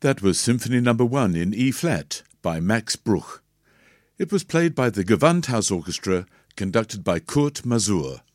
That was Symphony No. 1 in E-flat by Max Bruch. It was played by the Gewandhaus Orchestra, conducted by Kurt Masur.